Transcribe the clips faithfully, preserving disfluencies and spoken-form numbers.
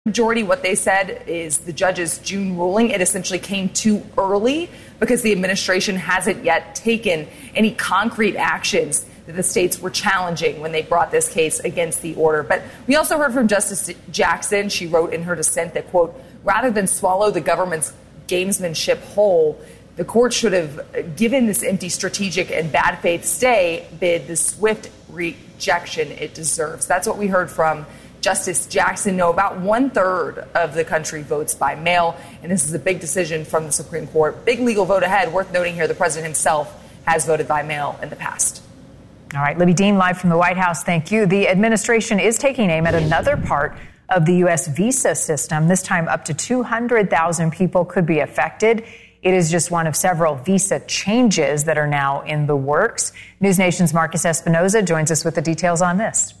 Majority, what they said is the judge's June ruling, it essentially came too early because the administration hasn't yet taken any concrete actions that the states were challenging when they brought this case against the order. But we also heard from Justice Jackson. She wrote in her dissent that, quote, rather than swallow the government's gamesmanship whole, the court should have given this empty strategic and bad faith stay bid the swift rejection it deserves. That's what we heard from Justice Jackson. No, about one third of the country votes by mail, and this is a big decision from the Supreme Court. Big legal vote ahead. Worth noting here, the president himself has voted by mail in the past. All right, Libby Dean, live from the White House. Thank you. The administration is taking aim at another part of the U S visa system. This time, up to two hundred thousand people could be affected. It is just one of several visa changes that are now in the works. News Nation's Marcus Espinoza joins us with the details on this.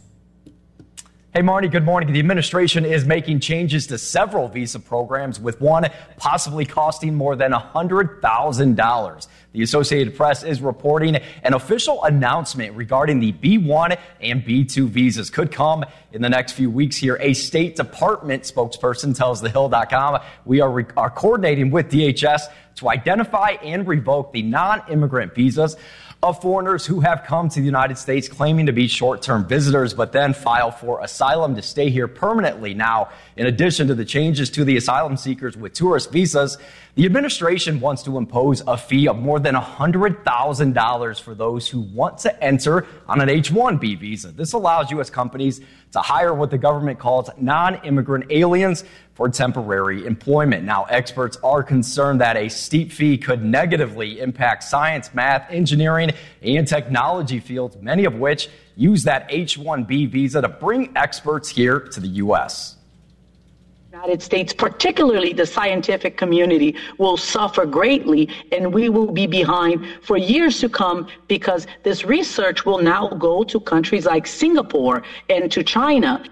Hey, Marnie, good morning. The administration is making changes to several visa programs, with one possibly costing more than one hundred thousand dollars. The Associated Press is reporting an official announcement regarding the B one and B two visas could come in the next few weeks here. A State Department spokesperson tells The Hill dot com, we are, re- are coordinating with D H S to identify and revoke the non-immigrant visas of foreigners who have come to the United States claiming to be short-term visitors, but then file for asylum to stay here permanently. Now, in addition to the changes to the asylum seekers with tourist visas, the administration wants to impose a fee of more than one hundred thousand dollars for those who want to enter on an H one B visa. This allows U S companies to hire what the government calls non-immigrant aliens for temporary employment. Now, experts are concerned that a steep fee could negatively impact science, math, engineering, and technology fields, many of which use that H one B visa to bring experts here to the U S. United States, particularly the scientific community, will suffer greatly, and we will be behind for years to come, because this research will now go to countries like Singapore and to China.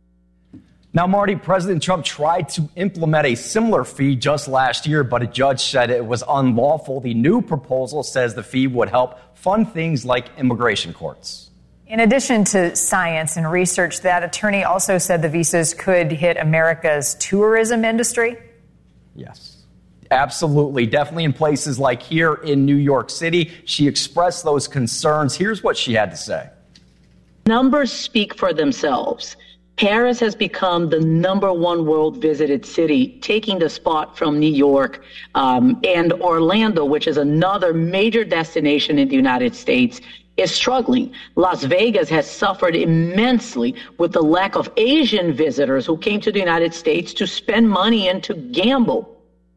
Now, Marty, President Trump tried to implement a similar fee just last year, but a judge said it was unlawful. The new proposal says the fee would help fund things like immigration courts. In addition to science and research, that attorney also said the visas could hit America's tourism industry. Yes, absolutely. Definitely in places like here in New York City. She expressed those concerns. Here's what she had to say. Numbers speak for themselves. Paris has become the number one world visited city, taking the spot from New York, um, and Orlando, which is another major destination in the United States, is struggling. Las Vegas has suffered immensely with the lack of Asian visitors who came to the United States to spend money and to gamble.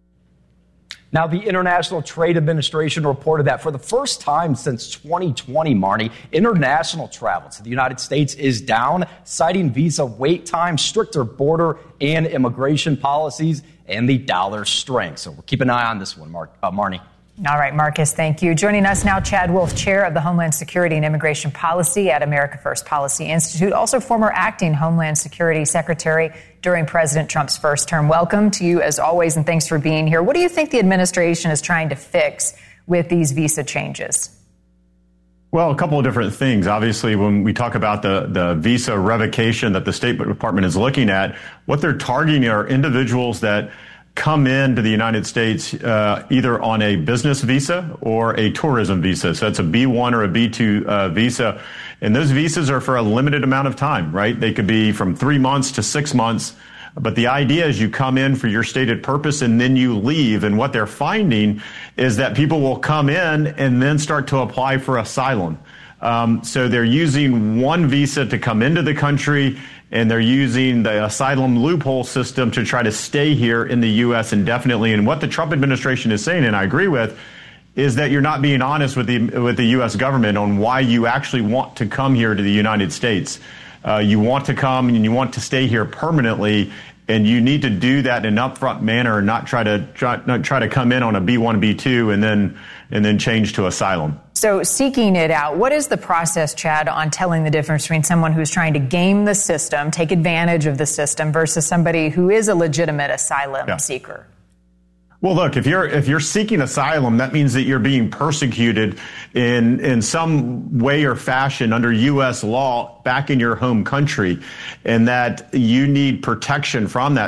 Now, the International Trade Administration reported that for the first time since twenty twenty, Marnie, international travel to the United States is down, citing visa wait times, stricter border and immigration policies, and the dollar's strength. So we'll keep an eye on this one, Mar- uh, Marnie. All right, Marcus, thank you. Joining us now, Chad Wolf, chair of the Homeland Security and Immigration Policy at America First Policy Institute, also former acting Homeland Security Secretary during President Trump's first term. Welcome to you, as always, and thanks for being here. What do you think the administration is trying to fix with these visa changes? Well, a couple of different things. Obviously, when we talk about the, the visa revocation that the State Department is looking at, what they're targeting are individuals that come into the United States uh, either on a business visa or a tourism visa. So it's a B one or a B two uh, visa. And those visas are for a limited amount of time, right? They could be from three months to six months. But the idea is you come in for your stated purpose and then you leave. And what they're finding is that people will come in and then start to apply for asylum. Um, so they're using one visa to come into the country, and they're using the asylum loophole system to try to stay here in the U S indefinitely. And what the Trump administration is saying, and I agree with, is that you're not being honest with the with the U S government on why you actually want to come here to the United States. Uh, you want to come and you want to stay here permanently, and you need to do that in an upfront manner and not try to try, not try to come in on a B one, B two, and then and then change to asylum. So seeking it out, what is the process, Chad, on telling the difference between someone who's trying to game the system, take advantage of the system, versus somebody who is a legitimate asylum yeah. seeker? Well, look, if you're if you're seeking asylum, that means that you're being persecuted in in some way or fashion under U S law back in your home country, and that you need protection from that.